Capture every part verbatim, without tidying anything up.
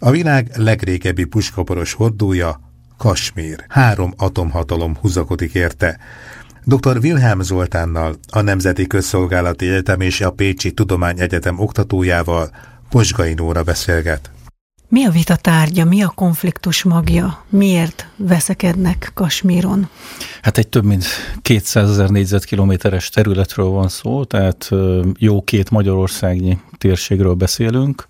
A világ legrégebbi puskaporos hordója Kasmír. Három atomhatalom húzakodik érte. doktor Wilhelm Zoltánnal, a Nemzeti Közszolgálati Egyetem és a Pécsi Tudományegyetem oktatójával Posgai Nóra beszélget. Mi a vita tárgya, mi a konfliktus magja? Miért veszekednek Kasmíron? Hát egy több mint kétszázezer négyzetkilométeres területről van szó, tehát jó két magyarországnyi térségről beszélünk,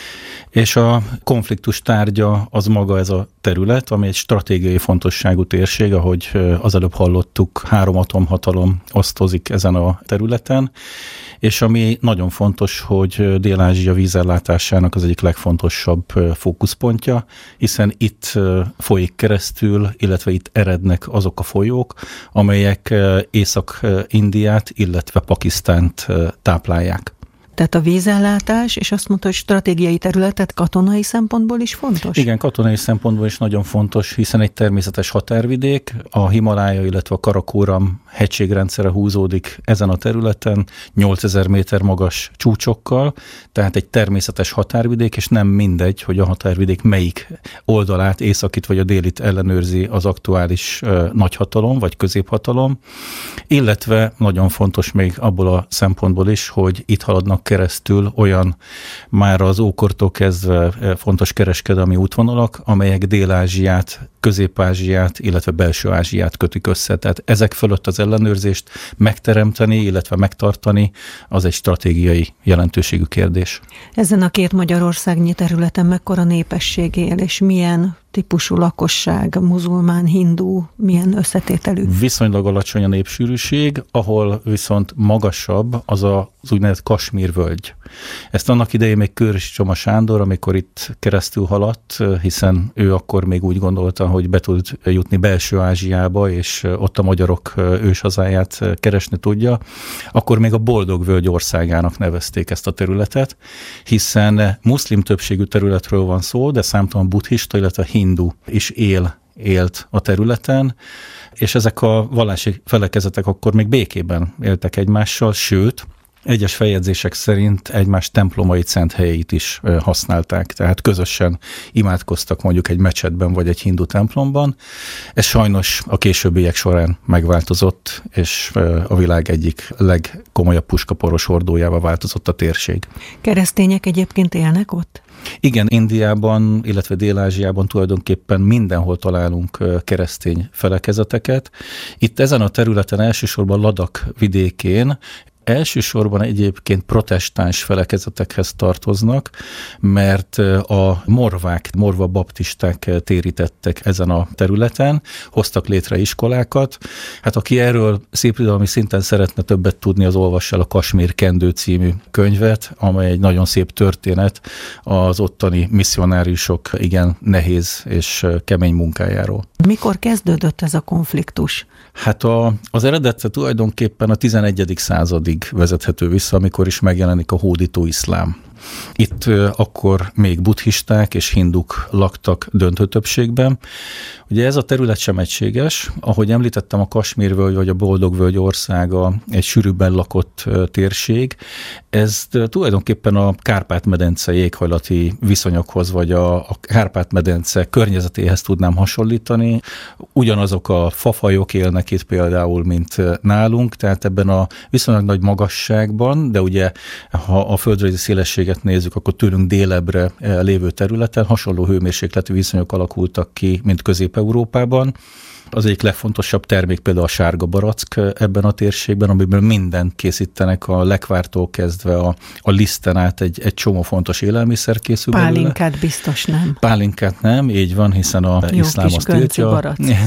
és a konfliktus tárgya az maga ez a terület, ami egy stratégiai fontosságú térség, ahogy az előbb hallottuk, három atomhatalom osztozik ezen a területen, és ami nagyon fontos, hogy Dél-Ázsia vízellátásának az egyik legfontosabb fókuszpontja, hiszen itt folyik keresztül, illetve itt erednek azok a folyók, amelyek Észak-Indiát, illetve Pakisztánt táplálják. Tehát a vízellátás, és azt mondta, hogy stratégiai területet katonai szempontból is fontos? Igen, katonai szempontból is nagyon fontos, hiszen egy természetes határvidék, a Himalája, illetve a Karakóram hegységrendszere húzódik ezen a területen, nyolcezer méter magas csúcsokkal, tehát egy természetes határvidék, és nem mindegy, hogy a határvidék melyik oldalát, északit vagy a délit ellenőrzi az aktuális uh, nagyhatalom, vagy középhatalom, illetve nagyon fontos még abból a szempontból is, hogy itt haladnak keresztül olyan már az ókortól kezdve fontos kereskedelmi útvonalak, amelyek Dél-Ázsiát, Közép-Ázsiát, illetve Belső-Ázsiát kötik össze. Tehát ezek fölött az ellenőrzést megteremteni, illetve megtartani, az egy stratégiai jelentőségű kérdés. Ezen a két magyarországnyi területen mekkora népesség él, és milyen típusú lakosság, muzulmán, hindu, milyen összetételű? Viszonylag alacsony a népsűrűség, ahol viszont magasabb az a, az úgynevezett Kasmír-völgy. Ezt annak idején még Kőrösi Csoma Sándor, amikor itt keresztül haladt, hiszen ő akkor még úgy gondolta, hogy be tud jutni Belső-Ázsiába, és ott a magyarok őshazáját keresni tudja, akkor még a Boldog Völgy országának nevezték ezt a területet, hiszen muszlim többségű területről van szó, de számtalan buddhista, illetve hindu is él, élt a területen, és ezek a vallási felekezetek akkor még békében éltek egymással, sőt, egyes feljegyzések szerint egymás templomai szent helyeit is használták, tehát közösen imádkoztak mondjuk egy mecsetben vagy egy hindu templomban. Ez sajnos a későbbiek során megváltozott, és a világ egyik legkomolyabb puskaporos hordójává változott a térség. Keresztények egyébként élnek ott? Igen, Indiában, illetve Dél-Ázsiában tulajdonképpen mindenhol találunk keresztény felekezeteket. Itt ezen a területen elsősorban Ladak vidékén elsősorban egyébként protestáns felekezetekhez tartoznak, mert a morvák, morva baptisták térítettek ezen a területen, hoztak létre iskolákat. Hát aki erről szépirodalmi szinten szeretne többet tudni, az olvassa el a Kasmír Kendő című könyvet, amely egy nagyon szép történet az ottani misszionáriusok igen nehéz és kemény munkájáról. Mikor kezdődött ez a konfliktus? Hát a, az eredete tulajdonképpen a tizenegyedik századig vezethető vissza, amikor is megjelenik a hódító iszlám. Itt akkor még buddhisták és hinduk laktak döntő többségben. Ugye ez a terület sem egységes, ahogy említettem, a Kasmír-völgy vagy a Boldog-völgy országa egy sűrűbben lakott térség. Ez tulajdonképpen a Kárpát-medence éghajlati viszonyokhoz vagy a, a Kárpát-medence környezetéhez tudnám hasonlítani. Ugyanazok a fafajok élnek itt például, mint nálunk, tehát ebben a viszonylag nagy magasságban, de ugye ha a földrajzi szélességet nézzük, akkor tőlünk délebbre lévő területen hasonló hőmérsékleti viszonyok alakultak ki, mint Közép-Európában. Az egyik legfontosabb termék például a sárga barack ebben a térségben, amiben mindent készítenek, a lekvártól kezdve a, a liszten át egy, egy csomó fontos élelmiszer készül belőle. Pálinkát biztos nem. Pálinkát nem, így van, hiszen a jó iszlám azt tiltja.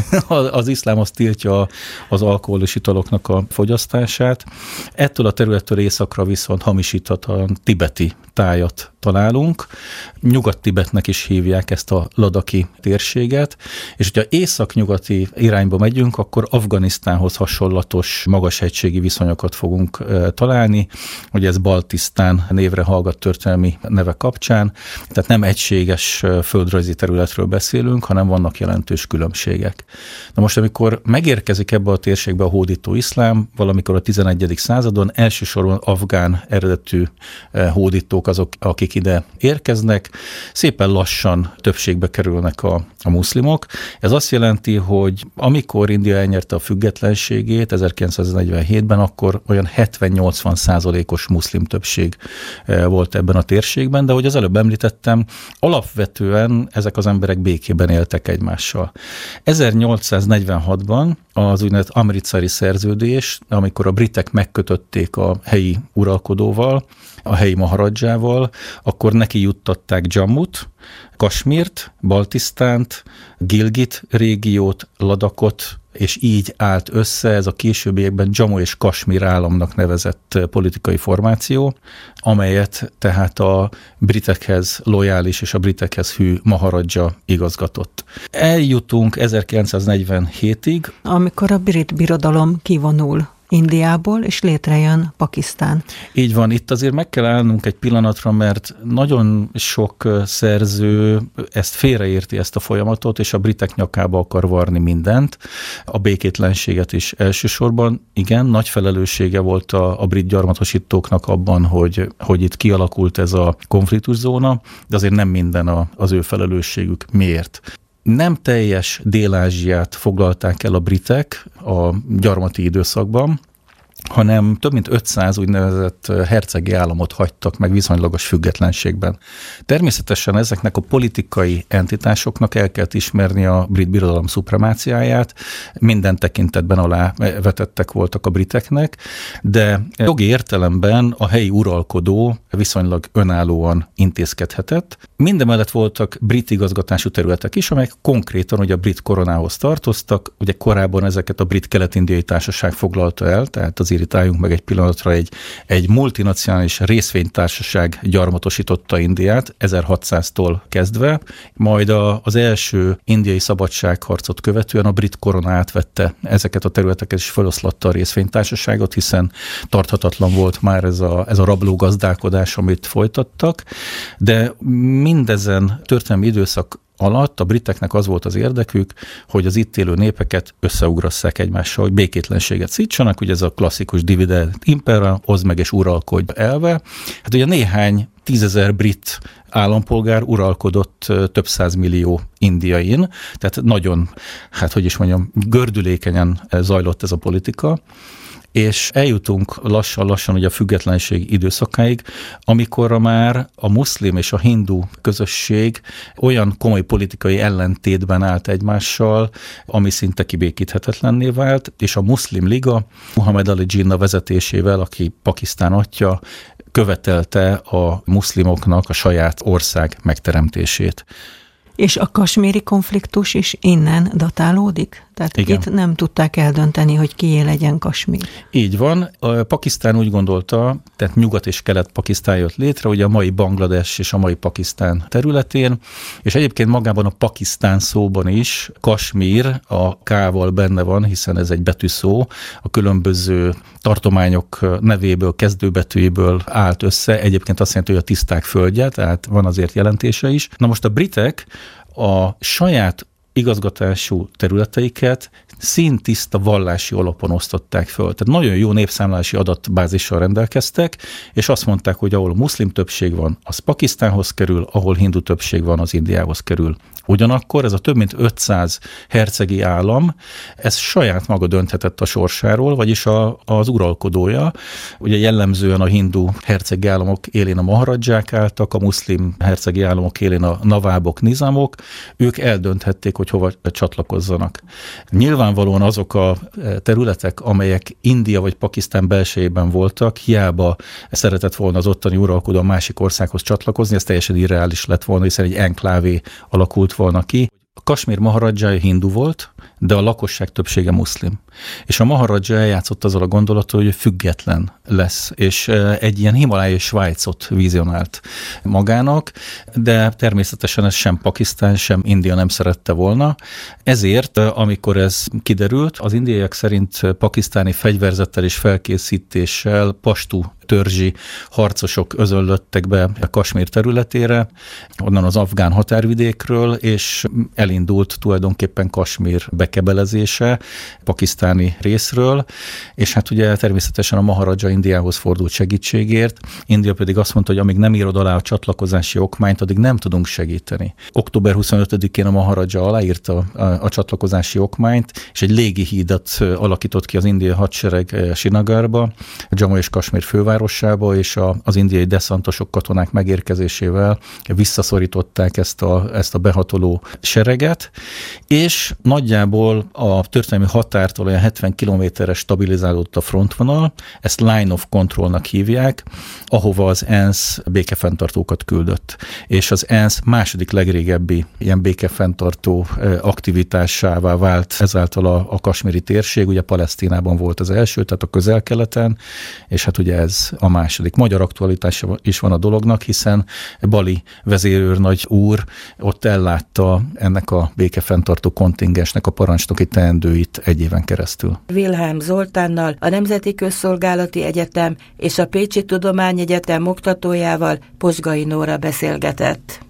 Az iszlám azt tiltja az alkoholos italoknak a fogyasztását. Ettől a területtől északra viszont hamisíthatatlan tibeti tájat találunk. Nyugat-Tibetnek is hívják ezt a ladaki térséget, és hogyha észak-nyugati irányba megyünk, akkor Afganisztánhoz hasonlatos magashegységi viszonyokat fogunk találni. Ugye ez Baltisztán névre hallgat történelmi neve kapcsán, tehát nem egységes földrajzi területről beszélünk, hanem vannak jelentős különbségek. Na most, amikor megérkezik ebbe a térségbe a hódító iszlám, valamikor a tizenegyedik századon, elsősorban afgán eredetű hódítók azok, akik ide érkeznek, szépen lassan többségbe kerülnek a, a muszlimok. Ez azt jelenti, hogy amikor India elnyerte a függetlenségét ezerkilencszáznegyvenhétben, akkor olyan hetven-nyolcvan százalékos muszlim többség volt ebben a térségben, de ahogy az előbb említettem, alapvetően ezek az emberek békében éltek egymással. ezernyolcszáznegyvenhatban az úgynevezett Amritsari szerződés, amikor a britek megkötötték a helyi uralkodóval, a helyi maharadzsával, akkor neki juttatták Jammut, Kasmírt, Baltisztánt, Gilgit régiót, Ladakot, és így állt össze ez a későbbiekben Jammu és Kasmír államnak nevezett politikai formáció, amelyet tehát a britekhez lojális és a britekhez hű maharadzsa igazgatott. Eljutunk ezerkilencszáznegyvenhétig. Amikor a brit birodalom kivonul Indiából, és létrejön Pakisztán. Így van, itt azért meg kell állnunk egy pillanatra, mert nagyon sok szerző ezt félreérti, ezt a folyamatot, és a britek nyakába akar varni mindent. A békétlenséget is elsősorban, igen, nagy felelőssége volt a, a brit gyarmatosítóknak abban, hogy, hogy itt kialakult ez a konfliktuszóna, de azért nem minden a, az ő felelősségük. Miért? Nem teljes Dél-Ázsiát foglalták el a britek a gyarmati időszakban, hanem több mint ötszáz úgynevezett hercegi államot hagytak meg viszonylagos függetlenségben. Természetesen ezeknek a politikai entitásoknak el kellett ismerni a brit birodalom szupremáciáját, minden tekintetben alá vetettek voltak a briteknek, de jogi értelemben a helyi uralkodó viszonylag önállóan intézkedhetett. Mindemellett voltak brit igazgatású területek is, amelyek konkrétan ugye a brit koronához tartoztak, ugye korábban ezeket a brit kelet-indiai társaság foglalta el, tehát az irritáljunk meg egy pillanatra, egy, egy multinacionális részvénytársaság gyarmatosította Indiát ezerhatszáztól kezdve, majd a, az első indiai szabadságharcot követően a brit korona átvette ezeket a területeket és feloszlatta a részvénytársaságot, hiszen tarthatatlan volt már ez a, ez a rablógazdálkodás, amit folytattak, de mindezen történelmi időszak alatt a briteknek az volt az érdekük, hogy az itt élő népeket összeugrasszák egymással, hogy békétlenséget szítsanak, ugye ez a klasszikus divide impera, oszd meg és uralkodj elve. Hát ugye néhány tízezer brit állampolgár uralkodott több százmillió indiain, tehát nagyon, hát hogy is mondjam, gördülékenyen zajlott ez a politika, és eljutunk lassan-lassan ugye a függetlenség időszakáig, amikor már a muszlim és a hindu közösség olyan komoly politikai ellentétben állt egymással, ami szinte kibékíthetetlenné vált, és a Muszlim Liga Muhammad Ali Jinnah vezetésével, aki Pakisztán atya, követelte a muszlimoknak a saját ország megteremtését. És a kasmíri konfliktus is innen datálódik? Tehát igen. Itt nem tudták eldönteni, hogy kié legyen Kasmír. Így van. A Pakisztán úgy gondolta, tehát Nyugat és Kelet-Pakisztán jött létre, ugye a mai Banglades és a mai Pakisztán területén, és egyébként magában a Pakisztán szóban is Kasmír a K-val benne van, hiszen ez egy betűszó, a különböző tartományok nevéből, kezdőbetűjéből állt össze. Egyébként azt jelenti, hogy a tiszták földje, tehát van azért jelentése is. Na most a britek a saját igazgatású területeiket színtiszta vallási alapon osztották föl. Tehát nagyon jó népszámlálási adatbázissal rendelkeztek, és azt mondták, hogy ahol muszlim többség van, az Pakisztánhoz kerül, ahol hindu többség van, az Indiához kerül. Ugyanakkor ez a több mint ötszáz hercegi állam, ez saját maga dönthetett a sorsáról, vagyis a, az uralkodója. Ugye jellemzően a hindu hercegi államok élén a maharadzsák álltak, a muszlim hercegi államok élén a navábok, nizamok, ők eldönthették, hogy hova csatlakozzanak. Nyilvánvalóan azok a területek, amelyek India vagy Pakisztán belsejében voltak, hiába szeretett volna az ottani uralkodó a másik országhoz csatlakozni, ez teljesen irreális lett volna, hiszen egy enklávé alakult volna ki. A Kasmír maharadzsája hindu volt, de a lakosság többsége muszlim. És a Maharadja eljátszott azzal a gondolattal, hogy független lesz, és egy ilyen himalájai Svájcot vizionált magának, de természetesen ez sem Pakisztán, sem India nem szerette volna. Ezért, amikor ez kiderült, az indiaiak szerint pakisztáni fegyverzettel és felkészítéssel pastú törzsi harcosok özöllöttek be a Kasmír területére, onnan az afgán határvidékről, és elindult tulajdonképpen Kasmír bekebelezése pakisztáni részről, és hát ugye természetesen a Maharadja Indiához fordult segítségért, India pedig azt mondta, hogy amíg nem írod alá a csatlakozási okmányt, addig nem tudunk segíteni. október huszonötödikén a Maharadja aláírta a, a, a csatlakozási okmányt, és egy légihídat alakított ki az indiai hadsereg Srinagarba, Jammu és Kasmír fővárosába, és a, az indiai deszantosok, katonák megérkezésével visszaszorították ezt a, ezt a behatoló sereget, és nagyjából a történelmi határtól olyan hetven kilométerre stabilizálódott a frontvonal, ezt Line of Controlnak hívják, ahova az ENSZ békefenntartókat küldött. És az ENSZ második legrégebbi ilyen békefenntartó aktivitásává vált ezáltal a, a kasmíri térség, ugye Palesztinában volt az első, tehát a Közel-Keleten, és hát ugye ez a második. Magyar aktualitása is van a dolognak, hiszen Bali vezérőrnagy úr ott ellátta ennek a békefenntartó kontingensnek a parancsnoki teendőit egy éven keresztül. Wilhelm Zoltánnal, a Nemzeti Közszolgálati Egyetem és a Pécsi Tudományegyetem oktatójával, Posgai Nóra beszélgetett.